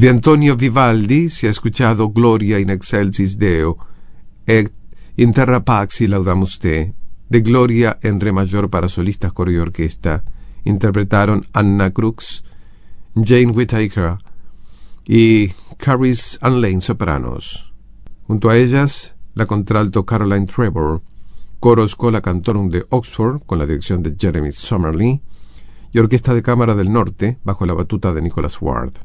De Antonio Vivaldi si è escuchado Gloria in excelsis Deo et In terra pax laudamus te. De Gloria en re mayor para solistas, coro y orquesta interpretaron Anna Crux, Jane Whittaker y Caris Ann Lane sopranos. Junto a ellas, la contralto Caroline Trevor, coro Schola Cantorum de Oxford con la dirección de Jeremy Summerlee y Orquesta de Cámara del Norte bajo la batuta de Nicholas Ward.